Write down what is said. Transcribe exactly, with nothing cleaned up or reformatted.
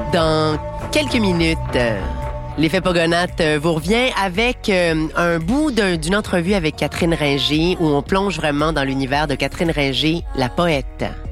Dans quelques minutes, l'effet Pogonate vous revient avec un bout d'un, d'une entrevue avec Catherine Ringer où on plonge vraiment dans l'univers de Catherine Ringer, la poète.